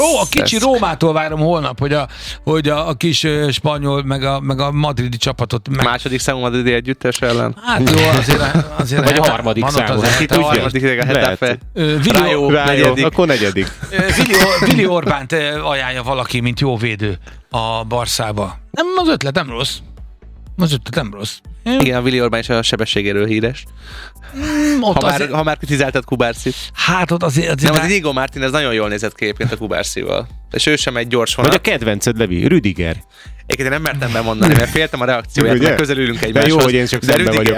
Ó, a kicsi Rómától várom holnap, hogy a kis spanyol, meg a madridi csapatot... Második számú madridi együttes ellen? Hát jó, azért vagy a harmadik számú. A harmadik a Hetafe. Rájó, akkor negyedik. Willi Orbánt ajánlja valaki, mint jó védő a Barszába. Nem, az ötlet nem rossz. Igen, a Willi Orbán is a sebességéről híres. Ha már kritizáltad Kubarsit. Hát ott azért... Nem, az Inigo Martínez nagyon jól nézett ki egyébként a Kubarsival. És ő sem egy gyors vonat. Vagy a kedvenced, Levi, Rüdiger. Én nem mertem bemondani, mert féltem a reakcióját, mert közelülünk egymáshoz. De jó, hogy én csak szembe vagyok.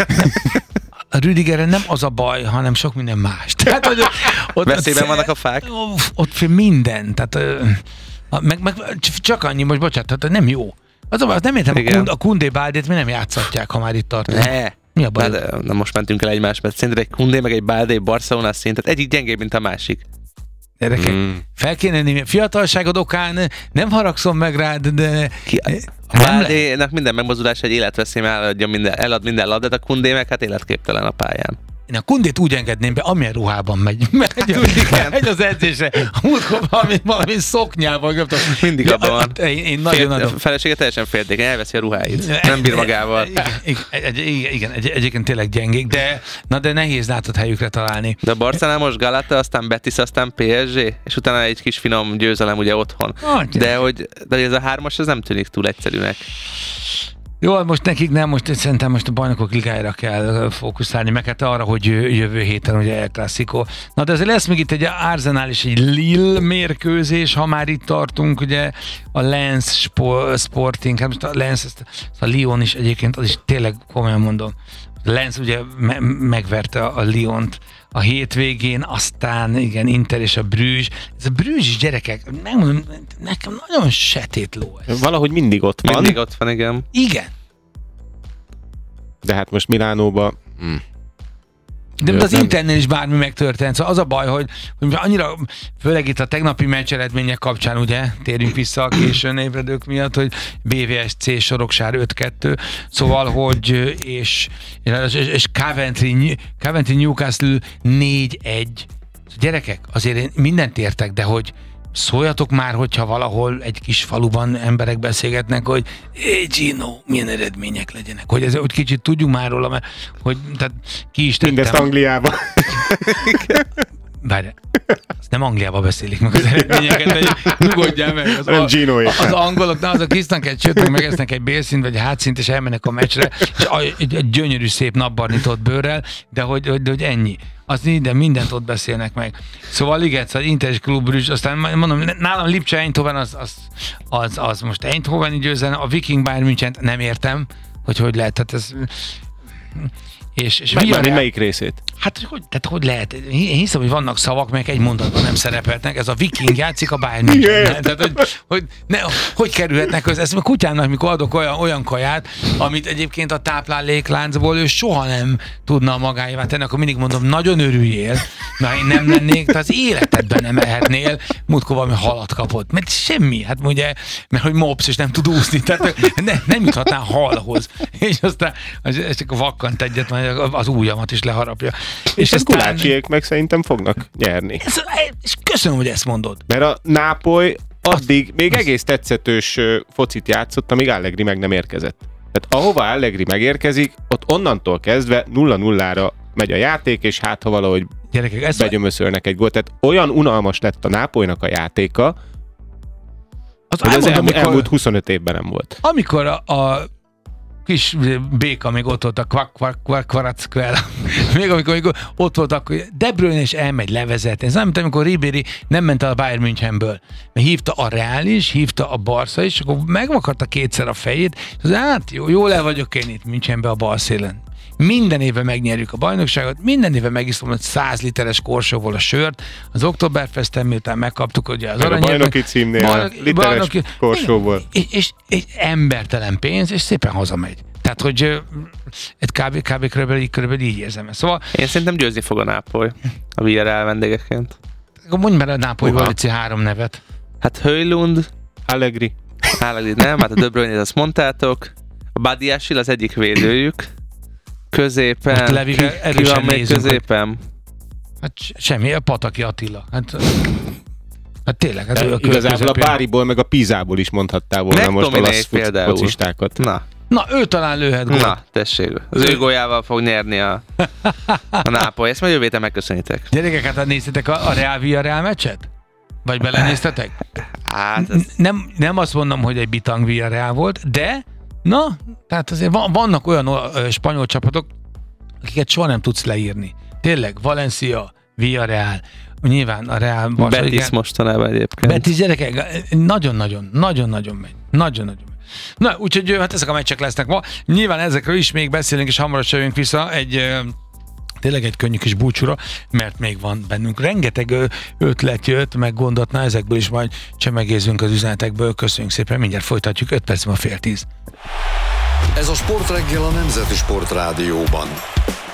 A Rüdigerre nem az a baj, hanem sok minden más. Tehát, hogy veszélyben vannak a fák? Ott minden. Tehát, meg csak annyi, most bocsánat, tehát nem jó. Az nem értem, a Koundé Baldét mi nem játszatják, ha már itt tartunk. Mi a baj? Na most mentünk el egymás, mert szerinted egy Koundé meg egy Baldé Barcelona szintet egyik gyengébb, mint a másik. Gyerekek, fel kéne nézni, fiatalságod okán nem haragszom meg rád, de... A Baldénak minden megmozdulás egy életveszély, elad minden labdát, a Koundé meg hát életképtelen a pályán. Én a Koundét úgy engedném be, amilyen ruhában megy megy az edzésre. Múltkor valami szoknyával. Mindig abban van. Én nagyon adom. Felesége teljesen féltékeny, elveszi a ruháit. Nem bír magával. Igen, egyébként tényleg gyengék, de nehéz látott helyükre találni. De a Barcelona most Galata, aztán Betis, aztán PSG, és utána egy kis finom győzelem ugye otthon. De ez a hármas, ez nem tűnik túl egyszerűnek. Jó, most nekik nem, szerintem most a Bajnokok Ligájára kell fókuszálni, meg hát arra, hogy jövő héten ugye El Clásico. Na de azért lesz még itt egy Arsenal és egy Lille mérkőzés, ha már itt tartunk, ugye a Lens Sporting, hát most a Lens, a Lyon is egyébként, az is tényleg komolyan mondom. A Lens ugye megverte a Lyont a hétvégén, aztán igen, Inter és a Bruges. Ez a Bruges is, gyerekek, megmondom, nekem nagyon sötét ló ez. Valahogy mindig ott van. Mindig ott van, igen. Igen. De hát most Milánóba... De az Internél is bármi megtörtént. Szóval az a baj, hogy annyira, főleg itt a tegnapi meccs eredmények kapcsán, ugye, térjünk vissza a későn ébredők miatt, hogy BVSC Soroksár 5-2, szóval, hogy és Coventry Newcastle 4-1. Gyerekek, azért én mindent értek, de hogy szóljatok már, hogyha valahol egy kis faluban emberek beszélgetnek, hogy Gino, milyen eredmények legyenek. Hogy kicsit tudjunk már róla, mert hogy tehát ki is tettem. Mindezt Angliában. Várj, azt nem Angliában beszélik meg az eredményeket, nyugodjál meg. Az angolok, azok isznak egy sőt, megesznek egy bélszint, vagy egy hátszint, és elmennek a meccsre, és egy gyönyörű szép napbarnított bőrrel, de hogy ennyi. De mindent ott beszélnek meg. Szóval igen, az Inter és Klub Brügge, aztán mondom, nálam Lipcse Eindhoven az most Eindhoveni győzelem, a Viking Bayern München nem értem, hogy lehet, tehát ez... És melyik részét? Hát hogy lehet? Én hiszem, hogy vannak szavak, melyek egy mondatban nem szerepelnek. Ez a Viking játszik a Bayern München. Tehát, hogy kerülhetnek közben? Ezt a kutyának, mikor adok olyan kaját, amit egyébként a táplálékláncból ő soha nem tudna magáévá tenni, akkor mindig mondom, nagyon örüljél, mert én nem lennék, te az életedben nem ehetnél, múltkor valami halat kapott. Mert semmi, hát ugye, mert hogy mops, és nem tud úszni, tehát nem juthatnál halhoz. És aztán csak vakkant egyet, majd az ujjamat is leharapja. És ezt Gulácsiék meg szerintem fognak nyerni. És köszönöm, hogy ezt mondod. Mert a Nápoly addig még egész tetszetős focit játszott, amíg Allegri meg nem érkezett. Tehát ahova Allegri megérkezik, ott onnantól kezdve 0-0-ra megy a játék, és hát ha valahogy begyömöszölnek egy gólt. Tehát olyan unalmas lett a Nápolynak a játéka, az elmúlt 25 évben nem volt. Amikor a kis béka még ott volt, a Kvaratskhelia. Még amikor ott volt, akkor De Bruyne is elmegy levezetni. Ez nem, amikor Ribéry nem ment el a Bayern Münchenből. Mert hívta a Real is, hívta a Barca is, és akkor megvakarta kétszer a fejét, és hát jól el vagyok én itt Münchenbe a bal szélen. Minden évben megnyerjük a bajnokságot, minden évben megiszom egy 100 literes korsóból a sört, az Oktoberfesten, miután megkaptuk ugye az aranyért. A bajnoki címnél, literes korsóból. És embertelen pénz, és szépen hazamegy. Tehát, hogy kb. Körülbelül így érzem ezt. Szóval, én szerintem győzni fog a Nápoly a Villarreal vendégeként. Akkor mondj már a Nápolyból egy 3 nevet. Hát Højlund, Allegri nem, hát a De Bruyne-t azt mondtátok. A Badiashile az egyik védőjük. Középen. Ki van még középen? Hát semmi, a Pataki Attila. Hát, Hát tényleg, hát igazából a Báriból meg a Pizából is mondhattál volna most olasz focistákat. Na, ő talán lőhet gólt. Na, tessék. Az ő góljával fog nyerni a Nápoly. Ezt majd jövő héten megköszönitek. Gyerekek, hát néztetek a Real Villarreal meccset? Vagy belenéztetek? Hát Nem azt mondom, hogy egy bitang Villarreal volt, de tehát azért vannak olyan spanyol csapatok, akiket soha nem tudsz leírni. Tényleg, Valencia, Villarreal, nyilván a Real Barca. Betis mostanában egyébként. Betis, gyerekek, nagyon-nagyon megy. Nagyon-nagyon megy. Na, úgyhogy hát ezek a meccsek lesznek ma. Nyilván ezekről is még beszélünk, és hamarosan jövünk vissza tényleg egy könnyű kis búcsúra, mert még van bennünk rengeteg ötlet jött, meg gondot, na ezekből is majd csemegézünk az üzenetekből. Köszönjük szépen, mindjárt folytatjuk, 5 perc, ma 9:30. Ez a Sportreggel a Nemzeti Sportrádióban.